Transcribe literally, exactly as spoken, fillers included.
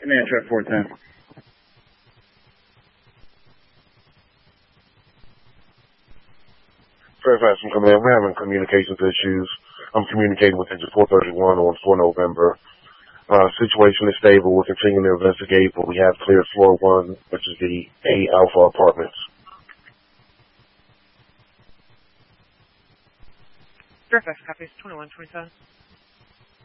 Command Trap four ten. Fairfax from Command, we're having communications issues. I'm communicating with Engine four thirty-one on four November. Uh, situation is stable. We're continuing to investigate, but we have cleared floor one, which is the A Alpha Apartments. Fairfax copies twenty-one twenty-seven.